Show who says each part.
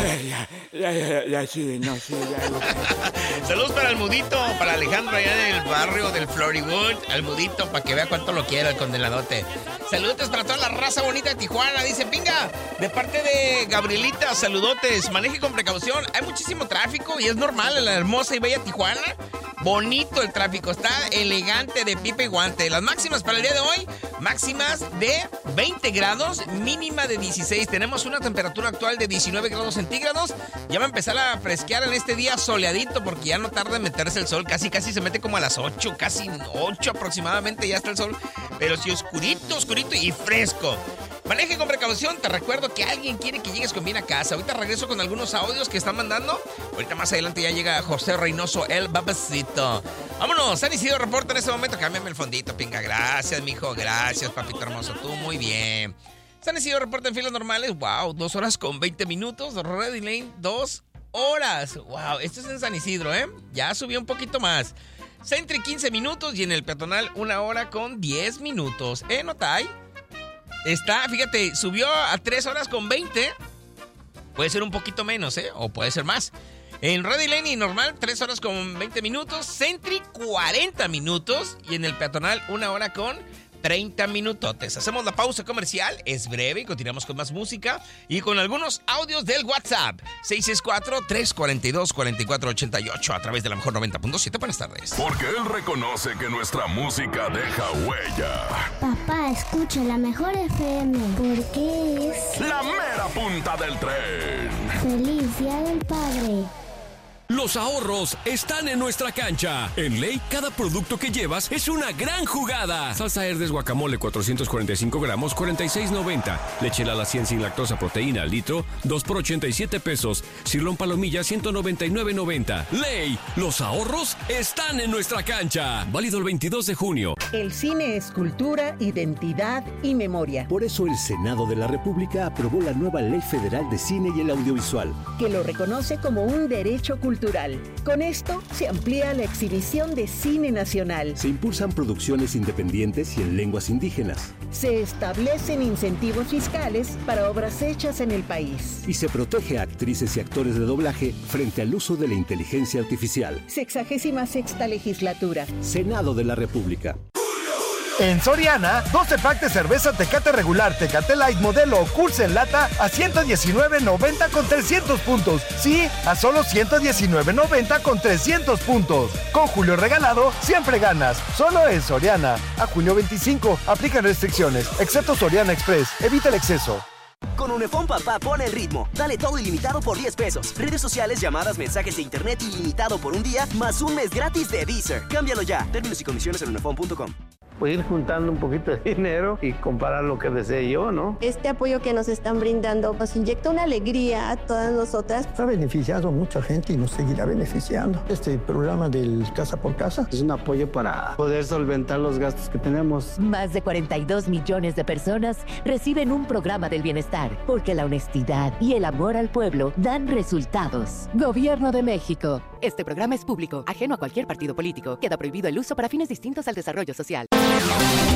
Speaker 1: sí, no, sí, ya.
Speaker 2: Saludos para Almudito, para Alejandro allá del barrio del Florywood. Almudito, para que vea cuánto lo quiere el condenadote. Saludos para toda la raza bonita de Tijuana. Dice, pinga, de parte de Gabrielita, saludotes. Maneje con precaución. Hay muchísimo tráfico y es normal en la hermosa y bella Tijuana. Bonito el tráfico, está elegante de pipa y guante. Las máximas para el día de hoy, máximas de 20 grados, mínima de 16. Tenemos una temperatura actual de 19 grados centígrados. Ya va a empezar a fresquear en este día soleadito porque ya no tarda en meterse el sol. Casi se mete como a las 8, casi 8 aproximadamente ya está el sol. Pero sí oscurito y fresco. Maneje con precaución, te recuerdo que alguien quiere que llegues con bien a casa. Ahorita regreso con algunos audios que están mandando. Ahorita más adelante ya llega José Reynoso, el babacito. Vámonos, San Isidro reporta en este momento. Cámbiame el fondito, pinga. Gracias, mijo. Gracias, papito hermoso. Tú muy bien. San Isidro reporta en filas normales. Wow, 2 horas con 20 minutos. Ready Lane, 2 horas. Wow, esto es en San Isidro, ¿eh? Ya subió un poquito más. Sentry, 15 minutos. Y en el peatonal, 1 hora con 10 minutos. ¿Notay? Está, fíjate, subió a 3 horas con 20. Puede ser un poquito menos, o puede ser más. En Ready Lane y normal, 3 horas con 20 minutos. Sentry, 40 minutos. Y en el peatonal, 1 hora con 30 minutotes. Hacemos la pausa comercial, es breve y continuamos con más música y con algunos audios del WhatsApp. 664-342-4488 a través de la mejor 90.7. Buenas tardes.
Speaker 3: Porque él reconoce que nuestra música deja huella.
Speaker 4: Papá, escucha la mejor FM porque es
Speaker 3: la mera punta del tren.
Speaker 4: Feliz Día del Padre.
Speaker 5: Los ahorros están en nuestra cancha. En Ley, cada producto que llevas es una gran jugada. Salsa Herdes guacamole 445 gramos, 46.90. Leche Lala 100 sin lactosa proteína al litro, 2 por 87 pesos. Cirlón palomilla 199.90. Ley, los ahorros están en nuestra cancha. Válido el 22 de junio.
Speaker 6: El cine es cultura, identidad y memoria.
Speaker 7: Por eso el Senado de la República aprobó la nueva Ley Federal de Cine y el Audiovisual,
Speaker 6: que lo reconoce como un derecho cultural. Con esto se amplía la exhibición de cine nacional.
Speaker 7: Se impulsan producciones independientes y en lenguas indígenas.
Speaker 6: Se establecen incentivos fiscales para obras hechas en el país.
Speaker 7: Y se protege a actrices y actores de doblaje frente al uso de la inteligencia artificial.
Speaker 6: 66ª legislatura.
Speaker 7: Senado de la República.
Speaker 8: En Soriana, 12 pack de cerveza Tecate regular, Tecate Light modelo o Cursa en lata a $119.90 con 300 puntos. Sí, a solo $119.90 con 300 puntos. Con Julio regalado, siempre ganas. Solo en Soriana. A junio 25, aplican restricciones, excepto Soriana Express. Evita el exceso.
Speaker 9: Con Unifón Papá pone el ritmo. Dale todo ilimitado por 10 pesos. Redes sociales, llamadas, mensajes de internet ilimitado por un día, más un mes gratis de Deezer. Cámbialo ya. Términos y condiciones en unifón.com.
Speaker 10: Pues ir juntando un poquito de dinero y comprar lo que desee yo, ¿no?
Speaker 11: Este apoyo que nos están brindando nos inyecta una alegría a todas nosotras.
Speaker 12: Ha beneficiado a mucha gente y nos seguirá beneficiando. Este programa del Casa por Casa
Speaker 10: es un apoyo para poder solventar los gastos que tenemos.
Speaker 13: Más de 42 millones de personas reciben un programa del bienestar, porque la honestidad y el amor al pueblo dan resultados. Gobierno de México. Este programa es público, ajeno a cualquier partido político. Queda prohibido el uso para fines distintos al desarrollo social.